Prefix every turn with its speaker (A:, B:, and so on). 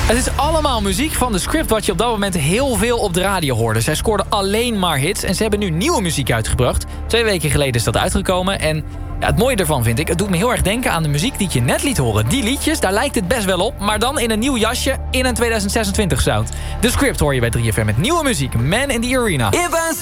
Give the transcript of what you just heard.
A: Het is allemaal muziek van The Script... wat je op dat moment heel veel op de radio hoorde. Zij scoorden alleen maar hits en ze hebben nu nieuwe muziek uitgebracht. 2 weken geleden is dat uitgekomen en... ja, het mooie ervan vind ik, het doet me heel erg denken aan de muziek die ik je net liet horen. Die liedjes, daar lijkt het best wel op, maar dan in een nieuw jasje in een 2026 sound. The Script hoor je bij 3FM met nieuwe muziek, Man in the Arena.